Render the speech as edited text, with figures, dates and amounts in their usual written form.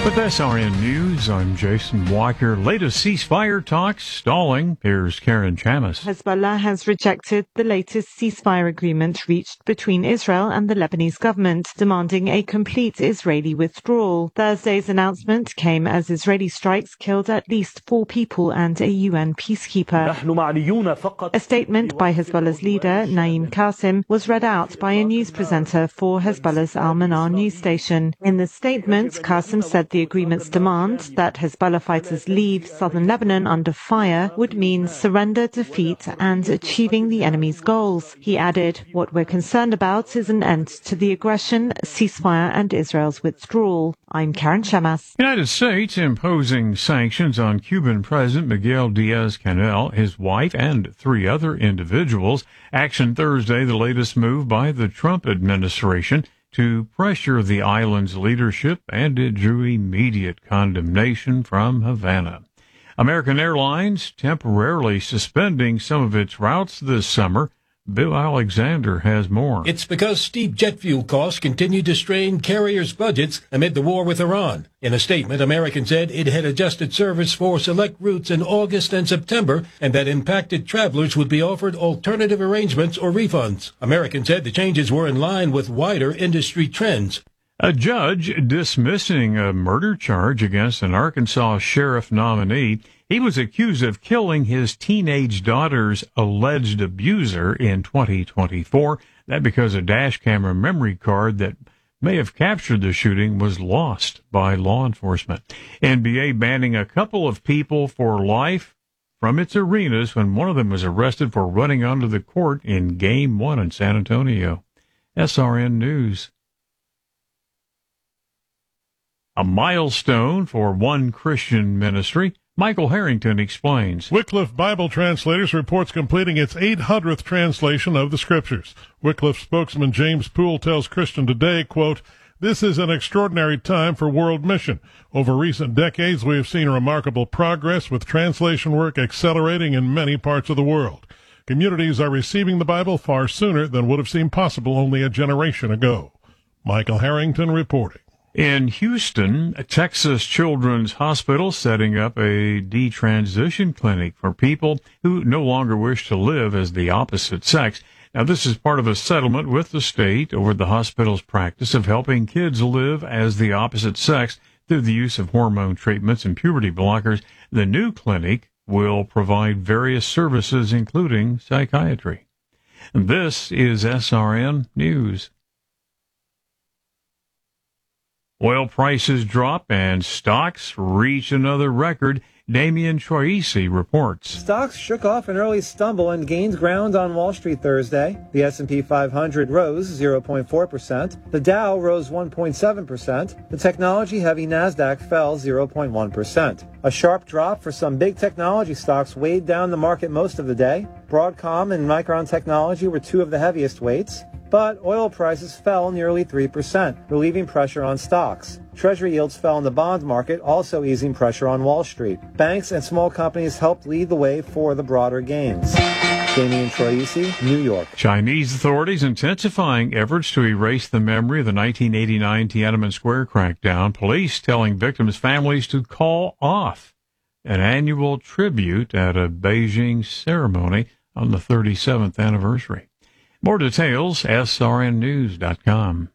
With SRN News, I'm Jason Walker. Latest ceasefire talks stalling. Here's Karen Chamis. Hezbollah has rejected the latest ceasefire agreement reached between Israel and the Lebanese government, demanding a complete Israeli withdrawal. Thursday's announcement came as Israeli strikes killed at least 4 people and a UN peacekeeper. A statement by Hezbollah's leader, Naim Qassem, was read out by a news presenter for Hezbollah's Al-Manar news station. In the statement, Qassem said the agreement's demand that Hezbollah fighters leave southern Lebanon under fire would mean surrender, defeat, and achieving the enemy's goals. He added, "What we're concerned about is an end to the aggression, ceasefire, and Israel's withdrawal." I'm Karen Chamas. United States imposing sanctions on Cuban President Miguel Diaz-Canel, his wife, and 3 other individuals. Action Thursday, the latest move by the Trump administration to pressure the island's leadership, and it drew immediate condemnation from Havana. American Airlines temporarily suspending some of its routes this summer. Bill Alexander has more. It's because steep jet fuel costs continue to strain carriers' budgets amid the war with Iran. In a statement, American said it had adjusted service for select routes in August and September, and that impacted travelers would be offered alternative arrangements or refunds. American said the changes were in line with wider industry trends. A judge dismissing a murder charge against an Arkansas sheriff nominee. He was accused of killing his teenage daughter's alleged abuser in 2024. That because a dash camera memory card that may have captured the shooting was lost by law enforcement. NBA banning a couple of people for life from its arenas when one of them was arrested for running onto the court in Game 1 in San Antonio. SRN News. A milestone for one Christian ministry. Michael Harrington explains. Wycliffe Bible Translators reports completing its 800th translation of the Scriptures. Wycliffe spokesman James Poole tells Christian Today, quote, "This is an extraordinary time for world mission. Over recent decades, we have seen remarkable progress with translation work accelerating in many parts of the world. Communities are receiving the Bible far sooner than would have seemed possible only a generation ago." Michael Harrington reporting. In Houston, Texas Children's Hospital setting up a detransition clinic for people who no longer wish to live as the opposite sex. Now, this is part of a settlement with the state over the hospital's practice of helping kids live as the opposite sex through the use of hormone treatments and puberty blockers. The new clinic will provide various services, including psychiatry. And this is SRN News. Oil prices drop and stocks reach another record. Damian Troisi reports. Stocks shook off an early stumble and gained ground on Wall Street Thursday. The S&P 500 rose 0.4%. The Dow rose 1.7%. The technology-heavy Nasdaq fell 0.1%. A sharp drop for some big technology stocks weighed down the market most of the day. Broadcom and Micron Technology were 2 of the heaviest weights. But oil prices fell nearly 3%, relieving pressure on stocks. Treasury yields fell in the bond market, also easing pressure on Wall Street. Banks and small companies helped lead the way for the broader gains. Damian Troisi, New York. Chinese authorities intensifying efforts to erase the memory of the 1989 Tiananmen Square crackdown. Police telling victims' families to call off an annual tribute at a Beijing ceremony on the 37th anniversary. More details, srnnews.com.